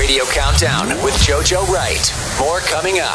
Radio Countdown with JoJo Wright. More coming up.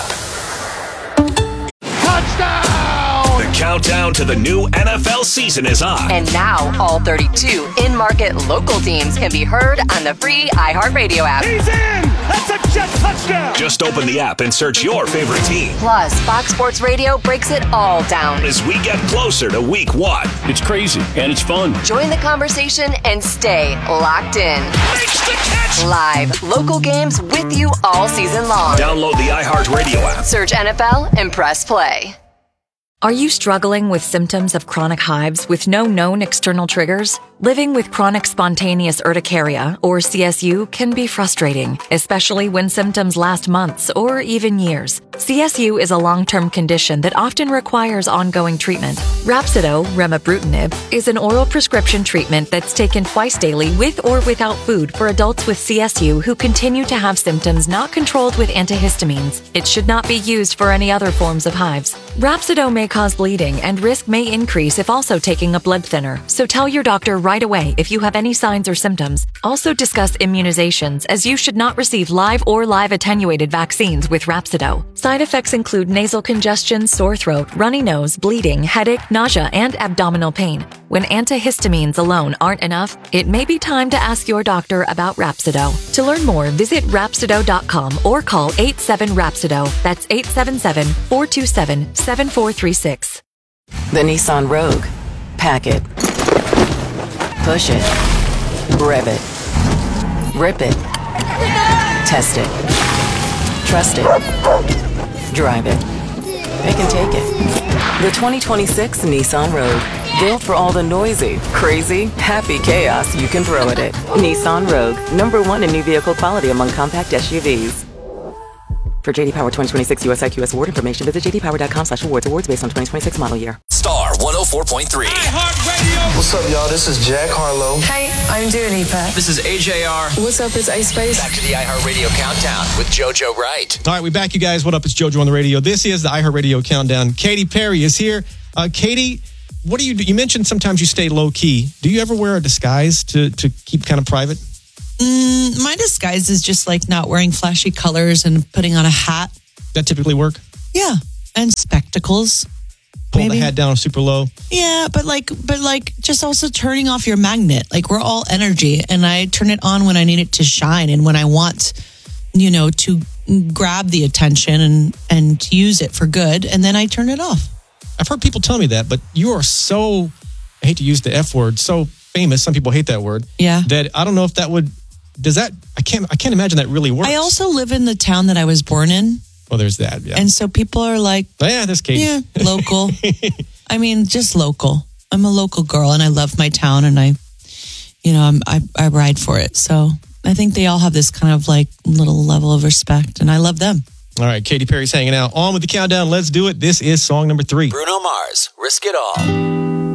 Touchdown! The countdown to the new NFL season is on. And now, all 32 in-market local teams can be heard on the free iHeartRadio app. He's in! That's a Jet touchdown! Just open the app and search your favorite team. Plus, Fox Sports Radio breaks it all down as we get closer to week 1. It's crazy, and it's fun. Join the conversation and stay locked in. Makes the catch! Live, local games with you all season long. Download the iHeartRadio app. Search NFL and press play. Are you struggling with symptoms of chronic hives with no known external triggers? Living with chronic spontaneous urticaria, or CSU, can be frustrating, especially when symptoms last months or even years. CSU is a long-term condition that often requires ongoing treatment. Rhapsido, remibrutinib, is an oral prescription treatment that's taken twice daily with or without food for adults with CSU who continue to have symptoms not controlled with antihistamines. It should not be used for any other forms of hives. Rhapsido may cause bleeding, and risk may increase if also taking a blood thinner, so tell your doctor right away if you have any signs or symptoms. Also discuss immunizations, as you should not receive live or live attenuated vaccines with Rhapsido. Side effects include nasal congestion, sore throat, runny nose, bleeding, headache, nausea, and abdominal pain. When antihistamines alone aren't enough, it may be time to ask your doctor about Rhapsido. To learn more, visit Rhapsido.com or call 87-RHAPSIDO. That's 877-427-7436. The Nissan Rogue. Pack it. Push it. Rev it. Rip it. Test it. Trust it. Drive it. It can take it. The 2026 Nissan Rogue. Built for all the noisy, crazy, happy chaos you can throw at it. Nissan Rogue. #1 in new vehicle quality among compact SUVs. For JD Power 2026 US IQS award information, visit jdpower.com/awards. Awards based on 2026 model year. Star 104.3. iHeartRadio! What's up, y'all? This is Jack Harlow. Hey, I'm Dua Lipa. This is AJR. What's up, it's Ice Spice. Back to the iHeartRadio Countdown with JoJo Wright. All right, we back, you guys. What up? It's JoJo on the radio. This is the iHeartRadio Countdown. Katy Perry is here. Katy, what do? You mentioned sometimes you stay low key. Do you ever wear a disguise to keep kind of private? My disguise is just like not wearing flashy colors and putting on a hat. That typically work? Yeah, and spectacles. Pull the hat down super low. Yeah, but just also turning off your magnet. Like, we're all energy, and I turn it on when I need it to shine and when I want, to grab the attention and use it for good, and then I turn it off. I've heard people tell me that, but you are so, I hate to use the F word, so famous. Some people hate that word. Yeah. That I don't know if that would, I can't imagine that really works. I also live in the town that I was born in. Well, there's that. Yeah. And so people are like, oh, yeah, that's Katy. Yeah, local. I mean, just local. I'm a local girl and I love my town and I ride for it. So I think they all have this kind of like little level of respect and I love them. All right, Katy Perry's hanging out. On with the countdown. Let's do it. This is song number 3. Bruno Mars, Risk It All.